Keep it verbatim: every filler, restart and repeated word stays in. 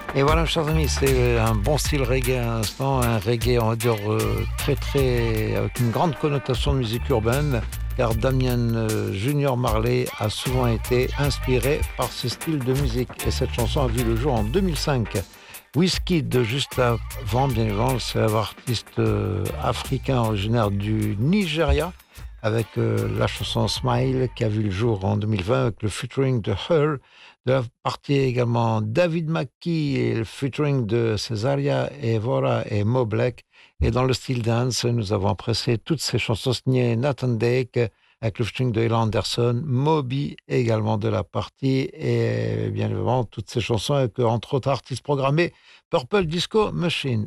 Et voilà, chers amis, c'est un bon style reggae à l'instant, un reggae, on va dire, euh, très très, avec une grande connotation de musique urbaine, car Damien euh, Junior Marley a souvent été inspiré par ce style de musique. Et cette chanson a vu le jour en deux mille cinq. Wizkid, juste avant, bien évidemment, c'est un artiste euh, africain originaire du Nigeria, avec euh, la chanson Smile qui a vu le jour en deux mille vingt avec le featuring de Her. De la partie également David McKee et le featuring de Cesaria Evora et Mo Black. Et dans le style dance, nous avons apprécié toutes ces chansons signées Nathan Drake avec le featuring de Ella Anderson, Moby également de la partie et bien évidemment toutes ces chansons avec entre autres artistes programmés Purple Disco Machine.